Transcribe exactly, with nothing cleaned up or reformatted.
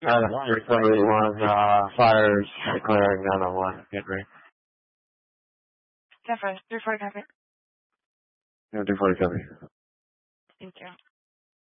Uh, three forty-one, uh, fires declaring nine oh one. Get ready. ten four, three four, copy. Yeah, two forty copy. Thank you.